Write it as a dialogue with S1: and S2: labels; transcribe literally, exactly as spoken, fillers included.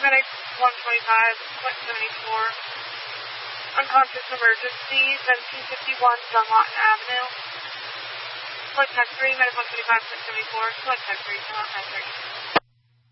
S1: paramedic one twenty-five, point seventy-four. Unconscious emergency, seventeen fifty-one John Lawton Avenue. Select type three, medic one twenty-five, point seventy-four. Select type three, John Lawton Avenue.